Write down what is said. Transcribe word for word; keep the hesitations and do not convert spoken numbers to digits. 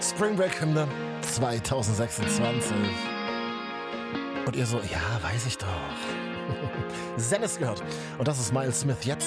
Spring Break Hymne zwanzig sechsundzwanzig. Und ihr so, ja, weiß ich doch. Zen ist gehört. Und das ist Miles Smith jetzt.